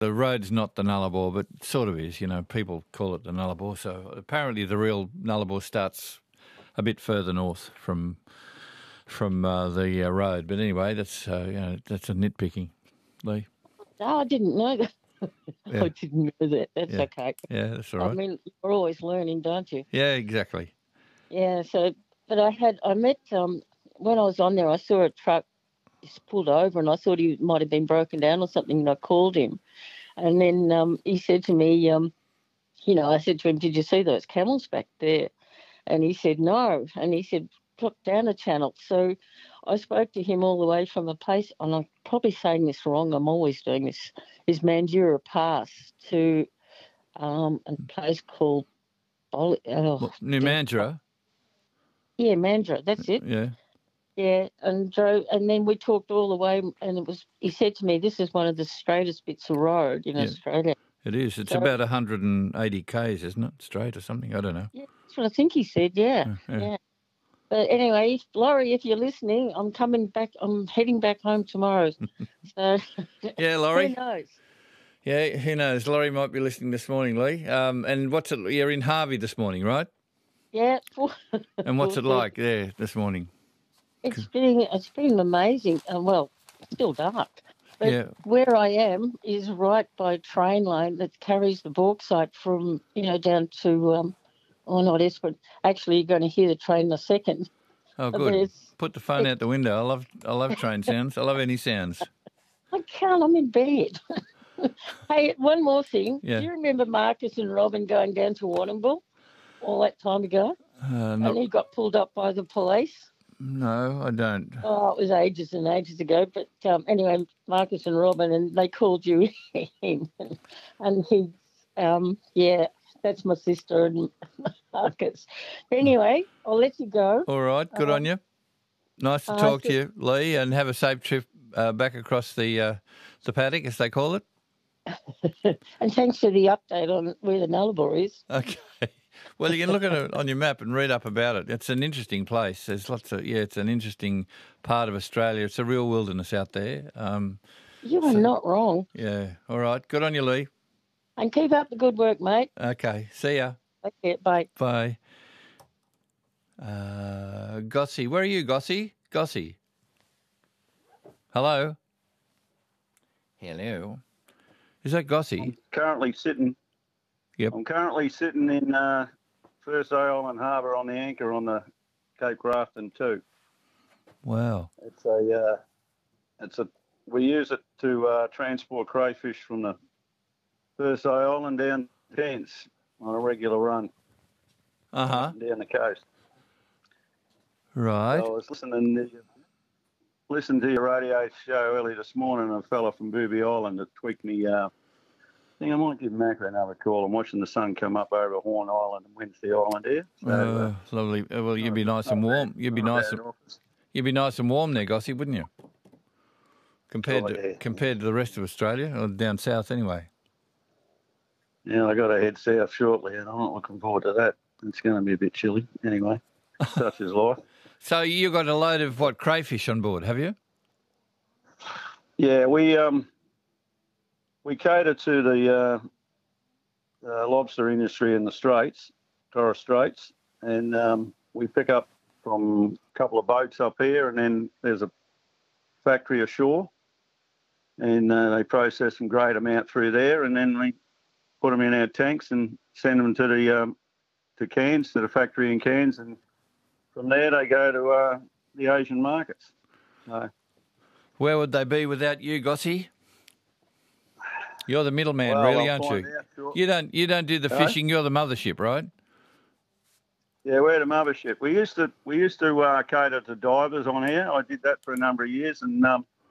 The road's not the Nullarbor, but it sort of is. You know, people call it the Nullarbor. So apparently the real Nullarbor starts a bit further north from the road. But anyway, that's that's a nitpicking, Lee. No, I didn't know that. Yeah. I didn't know that. That's Yeah. okay. Yeah, that's all I right. mean, you're always learning, don't you? Yeah, exactly. Yeah. So, but I met when I was on there, I saw a truck just pulled over, and I thought he might have been broken down or something. And I called him, and then he said to me, I said to him, "Did you see those camels back there?" And he said, "No." And he said, "Drop down a channel." So I spoke to him all the way from a place, and I'm probably saying this wrong, I'm always doing this, is Mandurah Pass to a place called New Mandurah? Yeah, Mandurah, that's it. Yeah. Yeah, and drove, and then we talked all the way, and he said to me, "This is one of the straightest bits of road in Australia." It is. It's about 180 k's, isn't it? Straight or something. I don't know. Yeah, that's what I think he said. Yeah. But anyway, Laurie, if you're listening, I'm coming back. I'm heading back home tomorrow. So yeah, Laurie. Who knows? Yeah, who knows? Laurie might be listening this morning, Lee. And what's it? You're in Harvey this morning, right? Yeah. And what's it like there this morning? It's been amazing. Well, it's still dark. But where I am is right by a train line that carries the bauxite from, down to, not Esperance. Actually, you're going to hear the train in a second. Oh, good. Put the phone out the window. I love train sounds. I love any sounds. I can't. I'm in bed. Hey, one more thing. Yeah. Do you remember Marcus and Robin going down to Warrnambool all that time ago? And he got pulled up by the police? No, I don't. Oh, it was ages and ages ago. But anyway, Marcus and Robin, and they called you in. And he, that's my sister and Marcus. Anyway, I'll let you go. All right, good on you. Nice to talk to you, Lee, and have a safe trip back across the paddock, as they call it. And thanks for the update on where the Nullarbor is. Okay. Well, you can look at it on your map and read up about it. It's an interesting place. There's lots of, it's an interesting part of Australia. It's a real wilderness out there. You are not wrong. Yeah. All right. Good on you, Lee. And keep up the good work, mate. Okay. See ya. Okay, bye. Bye. Gossie. Where are you, Gossie? Gossie. Hello? Hello? Is that Gossie? I'm currently sitting in First Island Harbour on the anchor on the Cape Grafton 2. Wow. We use it to transport crayfish from the First Island down Cairns on a regular run. Uh-huh. Down the coast. Right. So I was listening to your radio show early this morning, a fella from Booby Island that tweaked me. I think I might give Macra another call. I'm watching the sun come up over Horn Island and Wednesday Island here. So, lovely. Well, you'd be nice and warm. You'd be nice and warm there, Gossie, wouldn't you? Compared to the rest of Australia, or down south anyway. Yeah, I got to head south shortly, and I'm not looking forward to that. It's going to be a bit chilly anyway. Such is life. So you got a load of crayfish on board, have you? Yeah, we cater to the lobster industry in the Straits, Torres Straits, and we pick up from a couple of boats up here, and then there's a factory ashore, and they process some great amount through there, and then we put them in our tanks and send them to Cairns, to the factory in Cairns, and from there they go to the Asian markets. So, where would they be without you, Gossie? You're the middleman, really, aren't you? Sure. You don't do the fishing. You're the mothership, right? Yeah, we're the mothership. We used to cater to divers on here. I did that for a number of years, and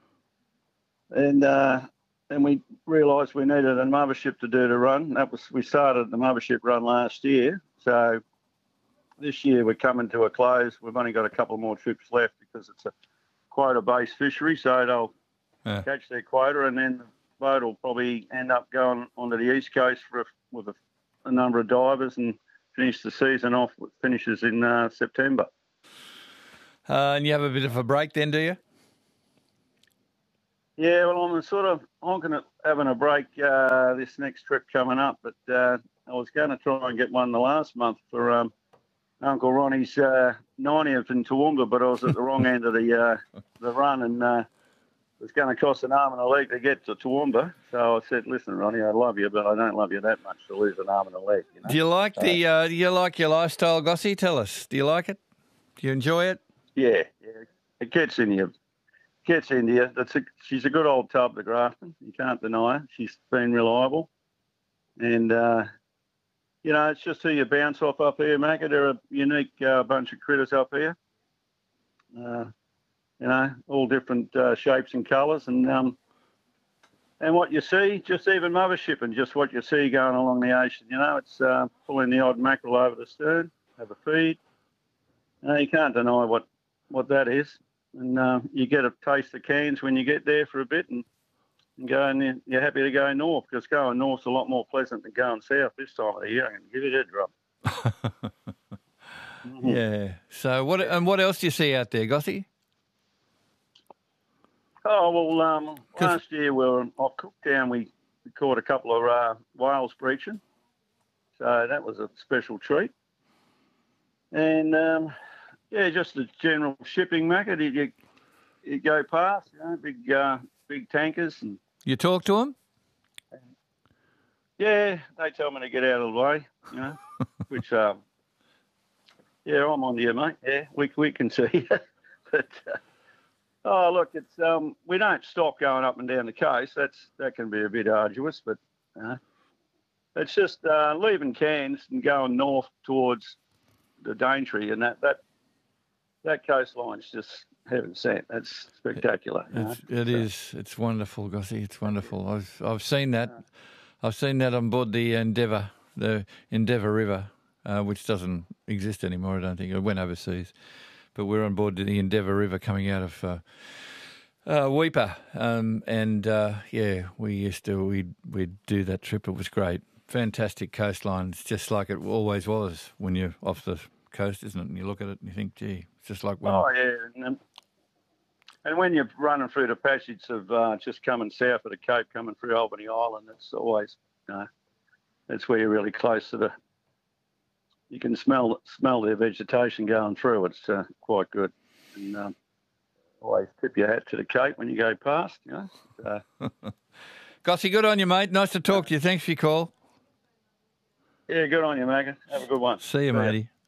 we realised we needed a mothership to do the run. We started the mothership run last year, so this year we're coming to a close. We've only got a couple more trips left because it's a quota-based fishery, so they'll catch their quota, and then the boat will probably end up going onto the east coast with a number of divers and finish the season off. It finishes in September. And you have a bit of a break then, do you? Yeah, well, I'm sort of honking at having a break this next trip coming up, but I was going to try and get one the last month for Uncle Ronnie's 90th in Toowoomba, but I was at the wrong end of the run, and it was going to cost an arm and a leg to get to Toowoomba. So I said, "Listen, Ronnie, I love you, but I don't love you that much to lose an arm and a leg." You know? Do you like do you like your lifestyle, Gossie? Tell us. Do you like it? Do you enjoy it? Yeah. It gets in you. Gets into you. She's a good old tub, the Grafton. You can't deny her. She's been reliable. And, it's just who you bounce off up here, Macca. They're a unique bunch of critters up here. All different shapes and colours. And what you see, just even mothership and just what you see going along the ocean, it's pulling the odd mackerel over the stern, have a feed. You can't deny what that is. And you get a taste of Cairns when you get there for a bit and go, and you're happy to go north, because going north's a lot more pleasant than going south this time of the year. I can give you that drop. Yeah. So what else do you see out there, Gossie? Oh, well, last year off Cooktown, we caught a couple of whales breaching. So that was a special treat. And just the general shipping market. You go past, big tankers. And you talk to them? Yeah, they tell me to get out of the way, which, I'm on to you, mate. Yeah, we can see. But, look, it's we don't stop going up and down the coast. That can be a bit arduous, but it's just leaving Cairns and going north towards the Daintree, and that coastline's just heaven sent. That's spectacular. It is. It's wonderful, Gossie. It's wonderful. I've seen that. I've seen that on board the Endeavour River, which doesn't exist anymore. I don't think it went overseas, but we're on board the Endeavour River coming out of Weipa, we'd do that trip. It was great. Fantastic coastline. It's just like it always was when you're off the coast, isn't it? And you look at it and you think, gee, it's just like when... Oh, yeah. And when you're running through the passage of just coming south of the Cape, coming through Albany Island, it's always, that's where you're really close to the... You can smell their vegetation going through. It's quite good. And always tip your hat to the Cape when you go past, Gossie, good on you, mate. Nice to talk to you. Thanks for your call. Yeah, good on you, Megan. Have a good one. See you, matey.